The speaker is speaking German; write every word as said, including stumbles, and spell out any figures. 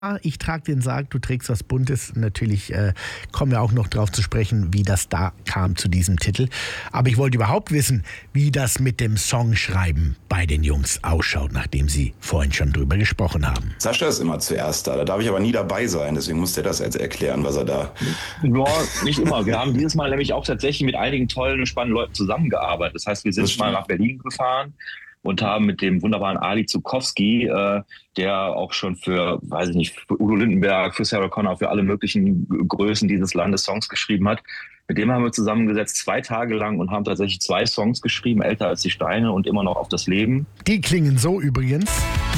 Ich trage den Sarg, du trägst was Buntes. Natürlich äh, kommen wir auch noch drauf zu sprechen, wie das da kam zu diesem Titel. Aber ich wollte überhaupt wissen, wie das mit dem Songschreiben bei den Jungs ausschaut, nachdem Sie vorhin schon drüber gesprochen haben. Sascha ist immer zuerst da, da darf ich aber nie dabei sein, deswegen muss der das jetzt erklären, was er da... Ja, nicht immer. Wir haben dieses Mal nämlich auch tatsächlich mit einigen tollen und spannenden Leuten zusammengearbeitet. Das heißt, wir sind mal nach Berlin gefahren und haben mit dem wunderbaren Ali Zukowski, äh, der auch schon für, weiß ich nicht, für Udo Lindenberg, für Sarah Connor, für alle möglichen Größen dieses Landes Songs geschrieben hat. Mit dem haben wir zusammengesetzt zwei Tage lang und haben tatsächlich zwei Songs geschrieben, Älter als die Steine und Immer noch auf das Leben. Die klingen so übrigens.